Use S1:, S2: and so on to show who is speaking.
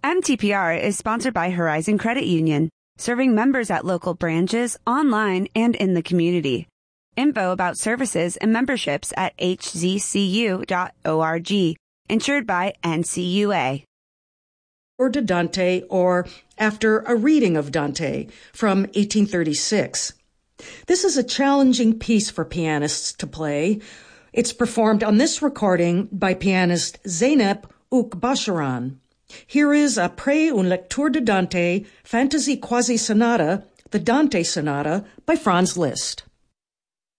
S1: MTPR is sponsored by Horizon Credit Union, serving members at local branches, online, and in the community. Info about services and memberships at hzcu.org. Insured by NCUA.
S2: Or de Dante, or after a reading of Dante from 1836. This is a challenging piece for pianists to play. It's performed on this recording by pianist Zeynep Ukbasharan. Here is Après une lecture de Dante, Fantasy Quasi Sonata, the Dante Sonata by Franz Liszt.